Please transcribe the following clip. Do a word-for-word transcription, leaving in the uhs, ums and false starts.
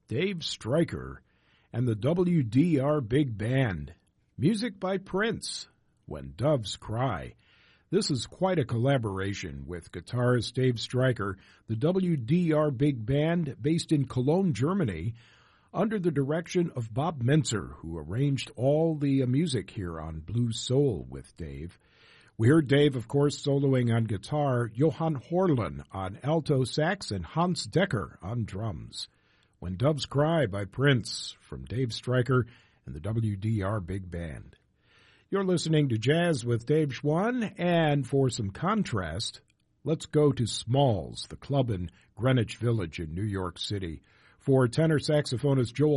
Dave Stryker and the W D R Big Band. Music by Prince, When Doves Cry. This is quite a collaboration with guitarist Dave Stryker, the W D R Big Band, based in Cologne, Germany, under the direction of Bob Mentzer, who arranged all the uh, music here on Blue Soul with Dave. We heard Dave, of course, soloing on guitar, Johan Horlen on alto sax, and Hans Decker on drums. When Doves Cry by Prince, from Dave Stryker and the W D R Big Band. You're listening to Jazz with Dave Schwann, and for some contrast, let's go to Smalls, the club in Greenwich Village in New York City, for tenor saxophonist Joel